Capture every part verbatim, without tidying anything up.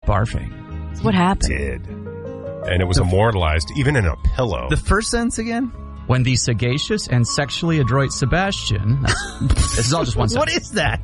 barfing. That's what happened. Did. And it was immortalized, even in a pillow. The first sentence again? When the sagacious and sexually adroit Sebastian... This is all just one What sentence. is that?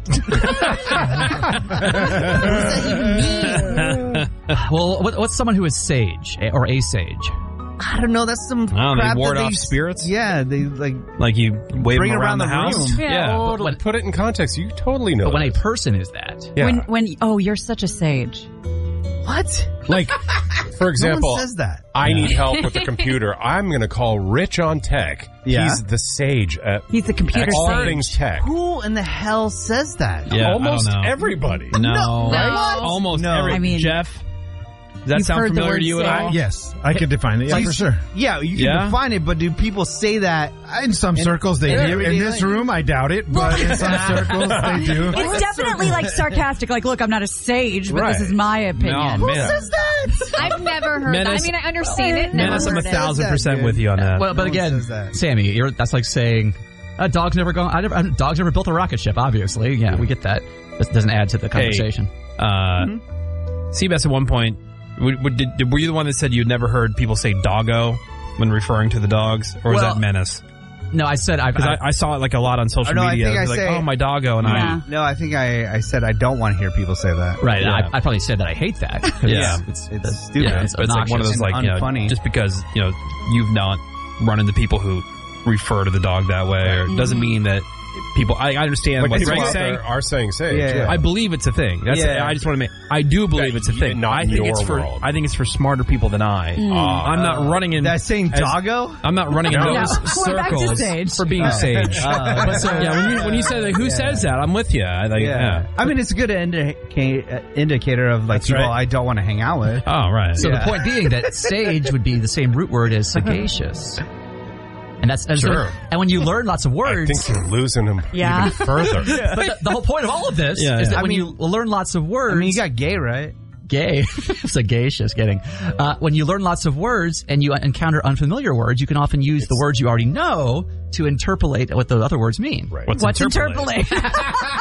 Well, what, what's someone who is sage eh, or a sage? I don't know. That's some I don't know, crap they ward that off spirits? Yeah, they like Like you wave bring them it around, around the, the house? room. Yeah. Oh, but when, put it in context. You totally know but when a this. person is that... Yeah. When, when, oh, you're such a sage. what? Like, for example, no one says that. I need help with the computer. I'm going to call Rich on tech. Yeah. He's the sage at, He's the computer at all sage. things tech. Who in the hell says that? Yeah, Almost I don't know. everybody. No, No, right? no. Almost No. every. I mean, Jeff, does that you've sound heard the familiar word to you at sage. all? Yes, I could define it. Yeah, Like, for sure. Yeah, you can Yeah? define it, but do people say that? In some circles, they in do. everyday In this life. room, I doubt it, but in some circles, they do. It's definitely like sarcastic. Like, look, I'm not a sage, but Right. this is my opinion. No, Who man. says that? I've never heard that. I Menace- mean, I understand it. Never Menace, I'm a heard it. thousand that, percent dude. with you on that. Well, but No one again, says that. Sammy, you're, that's like saying a dog's never gone. I never, a dog's never built a rocket ship. Obviously, yeah, we get that. This doesn't add to the conversation. Uh, Seabass, at one point, w- w- did, did- were you the one that said you'd never heard people say doggo when referring to the dogs, or was Well, that Menace? No, I said I've. Because I, I, I saw it like a lot on social Oh, no, I media. think It was I like, say- oh, my doggo, and Yeah. No, I think I, I said I don't want to hear people say that. right. Yeah. I, I probably said that I hate that. 'cause Yeah. it's, It's it's, stupid. yeah, it's but it's like one of those obnoxious. like, you know, unfunny. just because you know you've not run into people who refer to the dog that way, or it doesn't mean that people. I, I understand Like what people Greg's out saying. there are saying sage. Yeah, yeah. I believe it's a thing. That's Yeah. I just want to make. I do believe That it's a you- thing. not I in think your it's for. world. I think it's for smarter people than I. Ah, I'm not running in. That's saying as- doggo? I'm not running in No. those No, we're back to circles sage. for being sage. Uh, But so, yeah, when you when you say like, who says that, I'm with you. I like, yeah. I mean, it's a good indica- uh, indicator of like That's people right. I don't want to hang out with. Oh, right. So Yeah. the point being that sage would be the same root word as sagacious. And that's, and, so- Sure. and when you learn lots of I words, think you're losing him Yeah. even further. but the, the whole point of all of this Yeah, is yeah. that I when mean- you learn lots of words, I mean, you got gay, right? gay, sagacious, getting. Uh, when you learn lots of words and you encounter unfamiliar words, you can often use the words you already know to interpolate what the other words mean. Right. What's, What's interpolate? interpolate?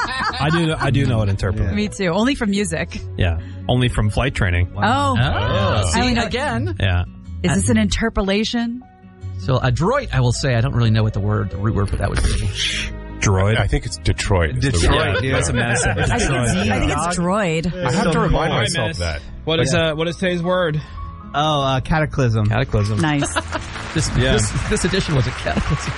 I do. I do know what interpolate. Me too. Only from music. Yeah, only from flight training. Oh. Oh, see, I only know- again. Yeah. Is this an interpolation? So adroit, I will say, I don't really know what the word, the root word for that would be. Droid. I think it's Detroit. is the Detroit, word. yeah, dude. that's a mess. I think it's, I think it's droid. I have to remind All right, myself Menace. that. What is uh? What is today's word? Oh, uh, cataclysm. Cataclysm. Nice. This, Yeah. this, this edition was a cataclysm.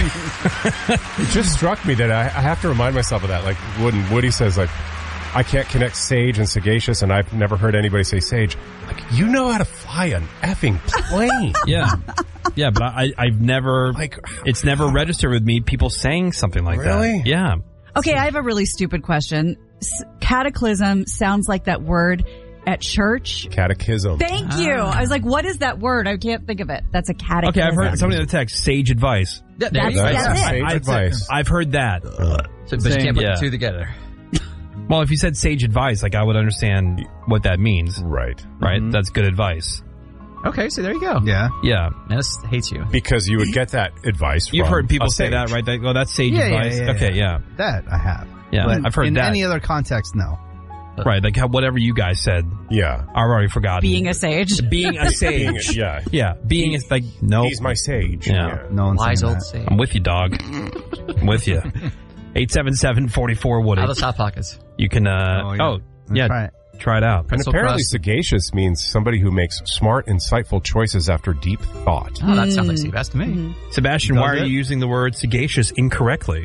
It just struck me that I, I have to remind myself of that. Like when Woody says, like, I can't connect sage and sagacious, and I've never heard anybody say sage. Like, you know how to fly an effing plane. Yeah. Yeah, but I, I've never. Like, it's never registered with me. People saying something like Really? that. Yeah. Okay, I have a really stupid question. S- cataclysm sounds like that word at church. Catechism. Thank you. I was like, what is that word? I can't think of it. That's a cataclysm. Okay, I've heard somebody in the text sage advice. Yeah, there That's- you go. That's that's it. sage I've, advice. I've heard that. So, but you can't put Yeah. the two together. Well, if you said sage advice, like I would understand what that means. Right. Right? That's good advice. Okay, so there you go. Yeah. Yeah. Menace hates you. Because you would get that advice You've from heard people a say sage. that, right? That, oh, that's sage Yeah, yeah, advice. yeah, yeah. Okay, yeah. That I have. Yeah, But I've heard in that. any other context, no. Right, like how, whatever you guys said, Yeah. I've already forgotten. Being a sage. Being a Being, sage. yeah. Yeah, being is like, no. He's my sage. Yeah. No one's Wise saying old that. sage. I'm with you, dog. I'm with you. eight seven seven, four four, Woody. Out of those hot pockets. You can, uh, Oh, oh, yeah. yeah, Let's try it. try it out. And Pencil apparently crust. sagacious means somebody who makes smart, insightful choices after deep thought. Oh, that sounds like Seabass to me. Sebastian, Does why are it? you using the word sagacious incorrectly?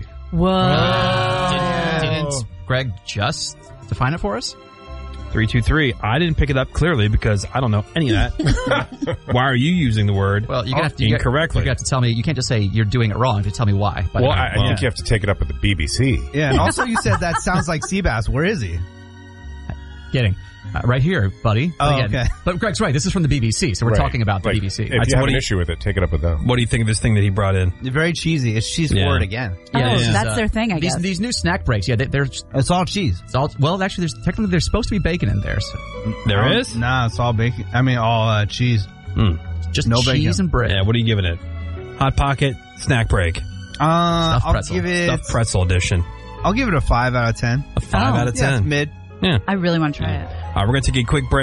Whoa. Didn't Greg just define it for us? three two three. I didn't pick it up clearly because I don't know any of that. Why are you using the word Well, you're gonna have to, you incorrectly? You're gonna have to tell me. You can't just say you're doing it wrong. You have to tell me why. By the Well, way. I, I think you have to take it up with the B B C. Yeah, and also you said that sounds like Seabass. Where is he? Kidding. Uh, right here, buddy. Oh, But again- okay. But Greg's right. This is from the B B C, so we're Right. talking about the Like, B B C. If That's you have what an he- issue with it, take it up with them. What do you think of this thing that he brought in? Very cheesy. It's cheese Yeah. word again. Oh, this is, that's their thing, I these, guess. These new snack breaks, yeah, they, they're It's all cheese. it's all, well, actually, there's technically there's supposed to be bacon in there, so There Um, is? Nah, it's all bacon. I mean, all uh, cheese. Hmm. just No cheese bacon. and bread. Yeah, what are you giving it? Hot Pocket snack break. Uh, Stuffed I'll pretzel. give it. Stuffed pretzel edition. I'll give it a five out of ten. A five Oh. out of Yeah, ten. it's mid. Yeah. I really want to try it. All right, we're going to take a quick break.